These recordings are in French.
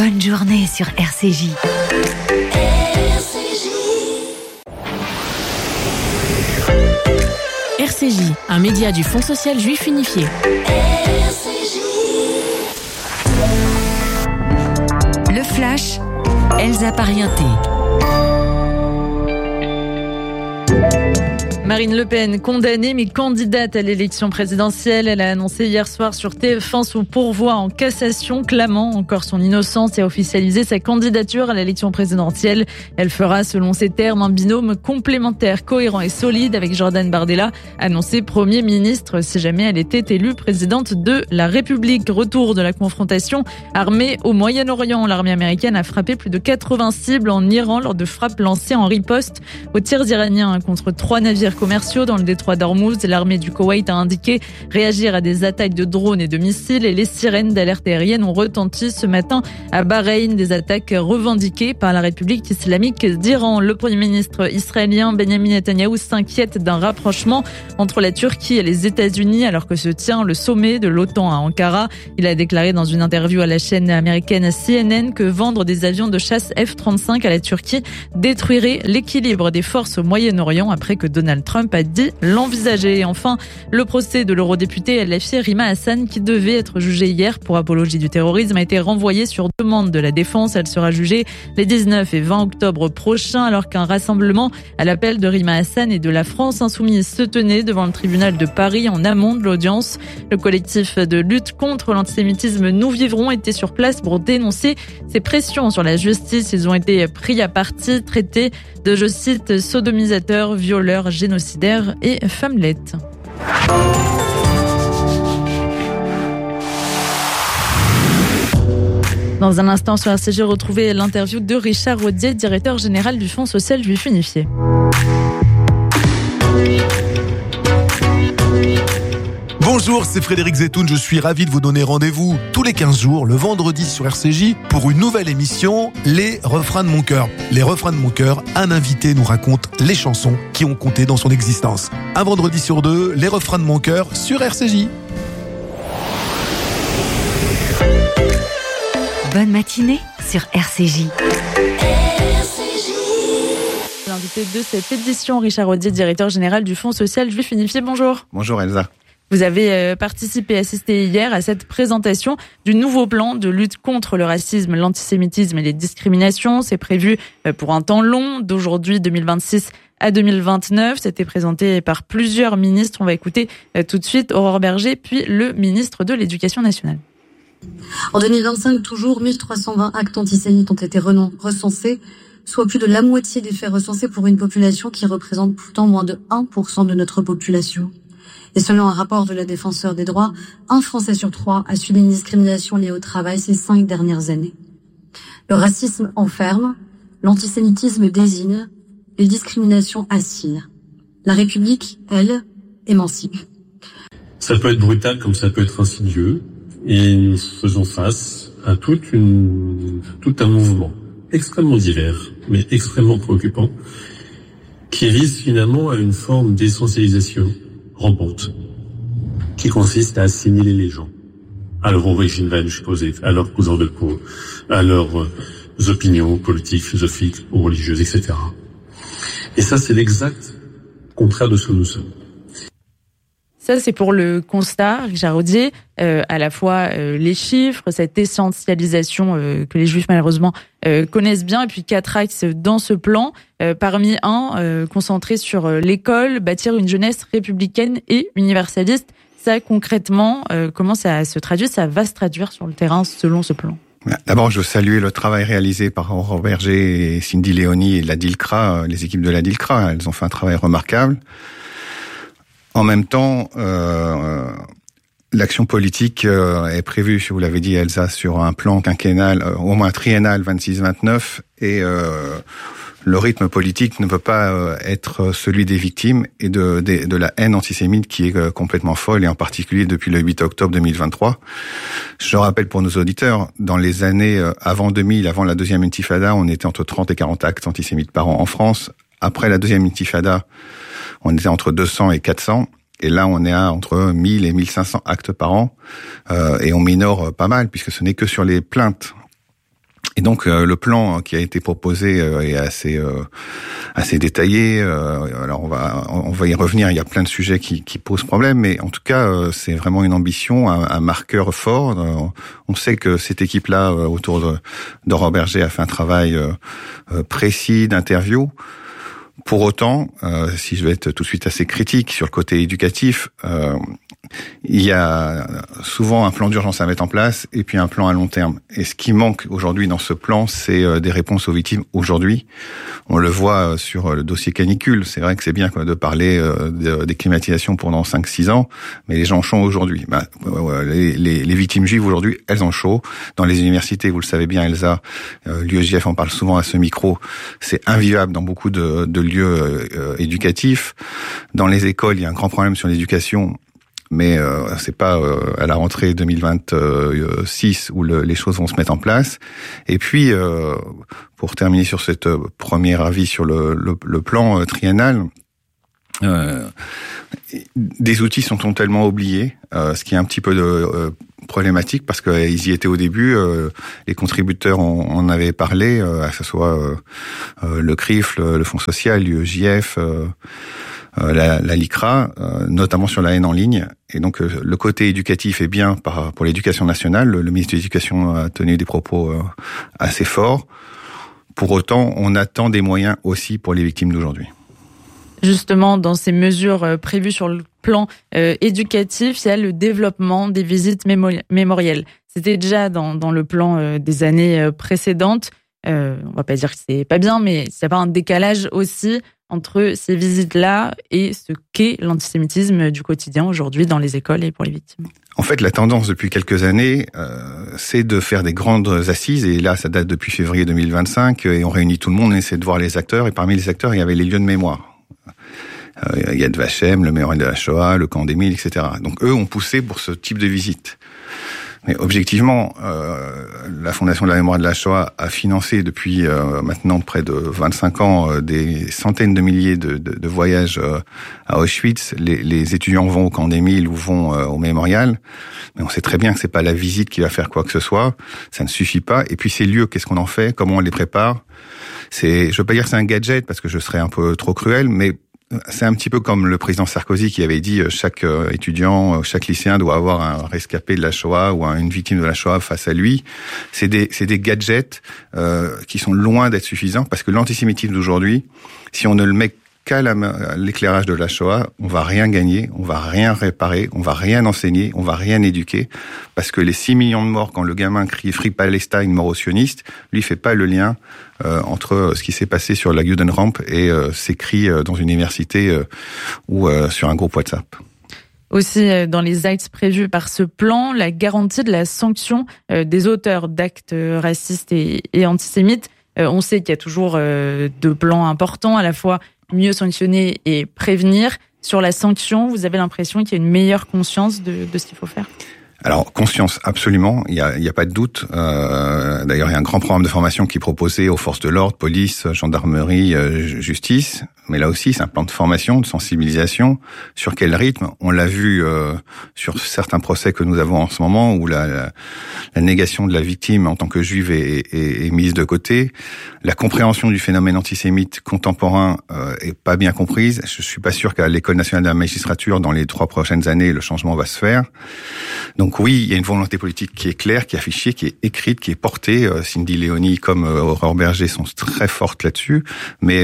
Bonne journée sur RCJ. RCJ, un média du Fonds social juif unifié. Le Flash, Elsa Parienté. Marine Le Pen, condamnée mais candidate à l'élection présidentielle, elle a annoncé hier soir sur TF1 son pourvoi en cassation, clamant encore son innocence et a officialisé sa candidature à l'élection présidentielle. Elle fera, selon ses termes, un binôme complémentaire, cohérent et solide avec Jordan Bardella, annoncé Premier ministre si jamais elle était élue présidente de la République. Retour de la confrontation armée au Moyen-Orient. L'armée américaine a frappé plus de 80 cibles en Iran lors de frappes lancées en riposte aux tirs iraniens contre 3 navires commerciaux dans le détroit d'Ormuz. L'armée du Koweït a indiqué réagir à des attaques de drones et de missiles et les sirènes d'alerte aérienne ont retenti ce matin à Bahreïn, des attaques revendiquées par la République islamique d'Iran. Le Premier ministre israélien Benjamin Netanyahou s'inquiète d'un rapprochement entre la Turquie et les États-Unis alors que se tient le sommet de l'OTAN à Ankara. Il a déclaré dans une interview à la chaîne américaine CNN que vendre des avions de chasse F-35 à la Turquie détruirait l'équilibre des forces au Moyen-Orient après que Donald Trump a dit l'envisager. Et enfin, le procès de l'eurodéputée LFI Rima Hassan, qui devait être jugée hier pour apologie du terrorisme, a été renvoyé sur demande de la défense. Elle sera jugée les 19 et 20 octobre prochains, alors qu'un rassemblement à l'appel de Rima Hassan et de la France insoumise se tenait devant le tribunal de Paris en amont de l'audience. Le collectif de lutte contre l'antisémitisme Nous Vivrons était sur place pour dénoncer ces pressions sur la justice. Ils ont été pris à partie, traités de, je cite, sodomisateurs, violeurs, génocidaires et femmelettes. Dans un instant sur RCJ, retrouvez l'interview de Richard Rodier, directeur général du Fonds social juif unifié. Bonjour, c'est Frédéric Zetoun, je suis ravi de vous donner rendez-vous tous les 15 jours, le vendredi sur RCJ, pour une nouvelle émission, Les Refrains de mon cœur. Les Refrains de mon cœur, un invité nous raconte les chansons qui ont compté dans son existence. Un vendredi sur deux, Les Refrains de mon cœur sur RCJ. Bonne matinée sur RCJ. L'invité de cette édition, Richard Rodier, directeur général du Fonds social juif unifié. Bonjour. Bonjour Elsa. Vous avez participé, assisté hier à cette présentation du nouveau plan de lutte contre le racisme, l'antisémitisme et les discriminations. C'est prévu pour un temps long, d'aujourd'hui 2026 à 2029. C'était présenté par plusieurs ministres. On va écouter tout de suite Aurore Berger, puis le ministre de l'Éducation nationale. En 2025, toujours 1320 actes antisémites ont été recensés, soit plus de la moitié des faits recensés pour une population qui représente pourtant moins de 1% de notre population. Et selon un rapport de la Défenseure des droits, un Français sur 3 a subi une discrimination liée au travail ces 5 dernières années. Le racisme enferme, l'antisémitisme désigne, les discriminations assinent. La République, elle, émancipe. Ça peut être brutal comme ça peut être insidieux, et nous faisons face à tout un mouvement extrêmement divers, mais extrêmement préoccupant, qui vise finalement à une forme d'essentialisation rampante, qui consiste à assimiler les gens à leur origine religieuses, à leur couleur de peau, à leurs opinions politiques, philosophiques ou religieuses, etc. Et ça, c'est l'exact contraire de ce que nous sommes. Ça, c'est pour le constat, Richard Rodier, à la fois les chiffres, cette essentialisation que les Juifs malheureusement connaissent bien, et puis 4 axes dans ce plan, parmi un concentré sur l'école, bâtir une jeunesse républicaine et universaliste. Ça, concrètement, comment ça se traduit? Ça va se traduire sur le terrain selon ce plan. D'abord, je veux saluer le travail réalisé par Aurore Berger et Cindy Léonie et la DILCRA, les équipes de la DILCRA. Elles ont fait un travail remarquable. En même temps, l'action politique est prévue, vous l'avez dit Elsa, sur un plan quinquennal, au moins triennal 26-29, et le rythme politique ne peut pas être celui des victimes et de la haine antisémite qui est complètement folle, et en particulier depuis le 8 octobre 2023. Je rappelle pour nos auditeurs, dans les années avant 2000, avant la deuxième intifada, on était entre 30 et 40 actes antisémites par an en France. Après la deuxième intifada, on était entre 200 et 400. Et là, on est à entre 1000 et 1500 actes par an. Et on minore pas mal, puisque ce n'est que sur les plaintes Et donc le plan qui a été proposé est assez détaillé. Alors on va y revenir. Il y a plein de sujets qui posent problème, mais en tout cas c'est vraiment une ambition, un marqueur fort. On sait que cette équipe-là autour d'Aurore Bergé a fait un travail précis d'interview. Pour autant, si je vais être tout de suite assez critique sur le côté éducatif, il y a souvent un plan d'urgence à mettre en place et puis un plan à long terme. Et ce qui manque aujourd'hui dans ce plan, c'est des réponses aux victimes aujourd'hui. On le voit sur le dossier canicule. C'est vrai que c'est bien de parler des climatisations pendant 5-6 ans, mais les gens en chaud aujourd'hui. Les victimes juives aujourd'hui, elles en chaud. Dans les universités, vous le savez bien, Elsa, l'UEJF en parle souvent à ce micro, c'est invivable dans beaucoup de lieux éducatifs. Dans les écoles, il y a un grand problème sur l'éducation, mais c'est pas à la rentrée 2026 où les choses vont se mettre en place. Et puis, pour terminer sur cette premier avis sur le plan triennal, des outils sont totalement oubliés, ce qui est un petit peu problématique parce qu'ils y étaient au début. Les contributeurs en avaient parlé, que ce soit le CRIF, le Fonds social, l'UEJF, la LICRA, notamment sur la haine en ligne. Et donc le côté éducatif est bien pour l'éducation nationale. Le ministre de l'Éducation a tenu des propos assez forts. Pour autant, on attend des moyens aussi pour les victimes d'aujourd'hui. Justement, dans ces mesures prévues sur le plan éducatif, il y a le développement des visites mémorielles. C'était déjà dans le plan des années précédentes. On va pas dire que c'est pas bien, mais il n'y a pas un décalage aussi entre ces visites-là et ce qu'est l'antisémitisme du quotidien aujourd'hui dans les écoles et pour les victimes. En fait, la tendance depuis quelques années, c'est de faire des grandes assises, et là, ça date depuis février 2025, et on réunit tout le monde, on essaie de voir les acteurs, et parmi les acteurs, il y avait les lieux de mémoire. Yad Vashem, le mémorial de la Shoah, le camp d'Émile, etc. Donc eux ont poussé pour ce type de visite. Mais objectivement, la Fondation de la mémoire de la Shoah a financé depuis maintenant près de 25 ans des centaines de milliers de voyages à Auschwitz. Les étudiants vont au camp d'Émile ou vont au mémorial, mais on sait très bien que c'est pas la visite qui va faire quoi que ce soit. Ça ne suffit pas. Et puis ces lieux, qu'est-ce qu'on en fait? Comment on les prépare? Je veux pas dire que c'est un gadget parce que je serais un peu trop cruel, mais c'est un petit peu comme le président Sarkozy qui avait dit chaque étudiant, chaque lycéen doit avoir un rescapé de la Shoah ou une victime de la Shoah face à lui. C'est des gadgets qui sont loin d'être suffisants parce que l'antisémitisme d'aujourd'hui, si on ne le met qu'à l'éclairage de la Shoah, on va rien gagner, on va rien réparer, on va rien enseigner, on va rien éduquer, parce que les 6 millions de morts, quand le gamin crie Free Palestine, mort aux sionistes, lui fait pas le lien entre ce qui s'est passé sur la Judenrampe et ses cris dans une université ou sur un groupe WhatsApp. Aussi, dans les actes prévus par ce plan, la garantie de la sanction des auteurs d'actes racistes et antisémites. On sait qu'il y a toujours deux plans importants, à la fois mieux sanctionner et prévenir. Sur la sanction, vous avez l'impression qu'il y a une meilleure conscience de ce qu'il faut faire ? Alors, conscience, absolument. Il y a pas de doute. D'ailleurs, il y a un grand programme de formation qui est proposé aux forces de l'ordre, police, gendarmerie, justice. Mais là aussi, c'est un plan de formation, de sensibilisation. Sur quel rythme ? On l'a vu sur certains procès que nous avons en ce moment, où la négation de la victime en tant que juive est mise de côté. La compréhension du phénomène antisémite contemporain est pas bien comprise. Je suis pas sûr qu'à l'École nationale de la magistrature, dans les 3 prochaines années, le changement va se faire. Donc oui, il y a une volonté politique qui est claire, qui est affichée, qui est écrite, qui est portée. Cindy Léonie comme Aurore Bergé sont très fortes là-dessus. Mais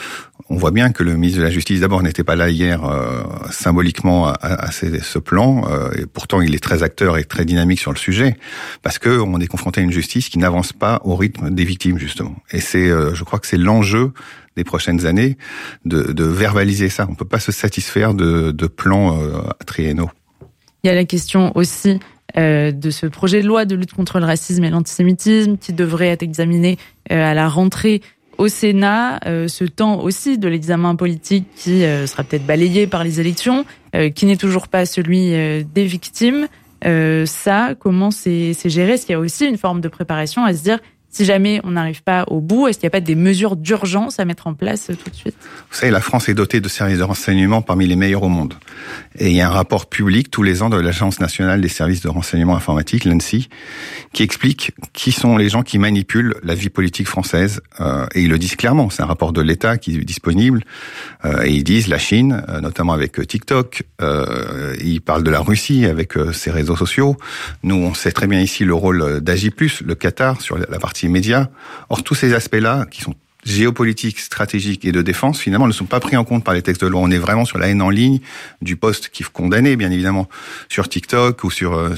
on voit bien que le ministre de la Justice, d'abord, n'était pas là hier symboliquement à ce plan. Et pourtant, il est très acteur et très dynamique sur le sujet. Parce que on est confronté à une justice qui n'avance pas au rythme des victimes, justement. Et c'est, je crois que c'est l'enjeu des prochaines années de verbaliser ça. On peut pas se satisfaire de plans triennaux. Il y a la question aussi de ce projet de loi de lutte contre le racisme et l'antisémitisme qui devrait être examiné à la rentrée au Sénat. Ce temps aussi de l'examen politique qui sera peut-être balayé par les élections, qui n'est toujours pas celui des victimes. Ça, comment c'est géré ? Est-ce qu'il y a aussi une forme de préparation à se dire si jamais on n'arrive pas au bout? Est-ce qu'il n'y a pas des mesures d'urgence à mettre en place tout de suite? Vous savez, la France est dotée de services de renseignement parmi les meilleurs au monde. Et il y a un rapport public tous les ans de l'Agence nationale des services de renseignement informatique, l'ANSSI, qui explique qui sont les gens qui manipulent la vie politique française. Et ils le disent clairement. C'est un rapport de l'État qui est disponible. Et ils disent la Chine, notamment avec TikTok. Ils parlent de la Russie avec ses réseaux sociaux. Nous, on sait très bien ici le rôle d'Agi+, le Qatar, sur la partie médias. Or, tous ces aspects-là, qui sont géopolitiques, stratégiques et de défense, finalement, ne sont pas pris en compte par les textes de loi. On est vraiment sur la haine en ligne, du post qu'il faut condamner, bien évidemment, sur TikTok ou sur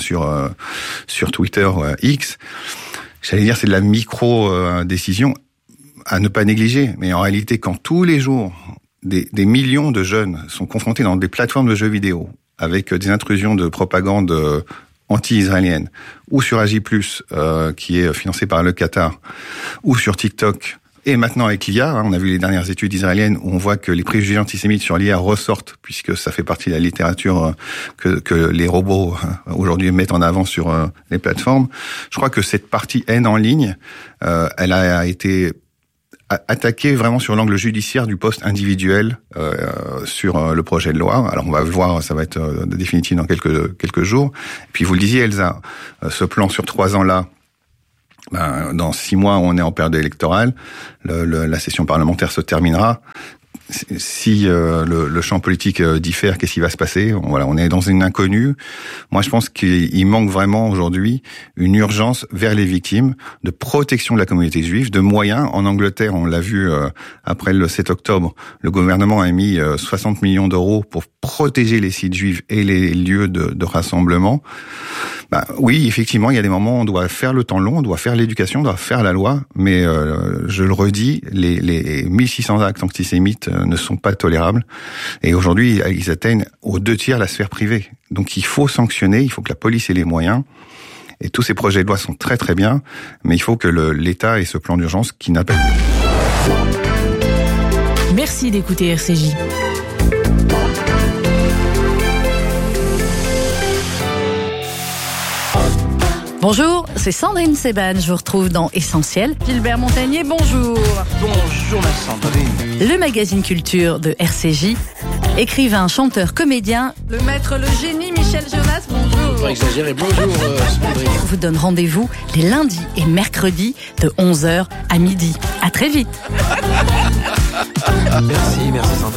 Twitter X. J'allais dire, c'est de la micro-décision à ne pas négliger. Mais en réalité, quand tous les jours, des millions de jeunes sont confrontés dans des plateformes de jeux vidéo avec des intrusions de propagande anti-israélienne, ou sur Agi+, qui est financé par le Qatar, ou sur TikTok, et maintenant avec l'IA, on a vu les dernières études israéliennes où on voit que les préjugés antisémites sur l'IA ressortent, puisque ça fait partie de la littérature que les robots aujourd'hui mettent en avant sur les plateformes. Je crois que cette partie haine en ligne, elle a été attaquer vraiment sur l'angle judiciaire du poste individuel sur le projet de loi. Alors on va le voir, ça va être définitif dans quelques jours. Et puis vous le disiez, Elsa, ce plan sur 3 ans là, dans 6 mois on est en période électorale, la session parlementaire se terminera. Si le champ politique diffère, qu'est-ce qui va se passer? Voilà, on est dans une inconnue. Moi, je pense qu'il manque vraiment aujourd'hui une urgence vers les victimes, de protection de la communauté juive, de moyens. En Angleterre, on l'a vu après le 7 octobre, le gouvernement a mis 60 millions d'euros pour protéger les sites juifs et les lieux de rassemblement. Oui, effectivement, il y a des moments où on doit faire le temps long, on doit faire l'éducation, on doit faire la loi, mais je le redis, les 1600 actes antisémites ne sont pas tolérables. Et aujourd'hui, ils atteignent aux 2/3 la sphère privée. Donc il faut sanctionner, il faut que la police ait les moyens. Et tous ces projets de loi sont très très bien, mais il faut que l'État ait ce plan d'urgence qui n'appelle plus. Merci d'écouter RCJ. Bonjour, c'est Sandrine Seban, je vous retrouve dans Essentiel. Gilbert Montagnier, bonjour. Bonjour ma Sandrine. Le magazine culture de RCJ. Écrivain, chanteur, comédien. Le maître, le génie Michel Jonas, bonjour. Pas exagéré, bonjour Sandrine. Vous donne rendez-vous les lundis et mercredis de 11h à midi. À très vite. Merci Sandrine.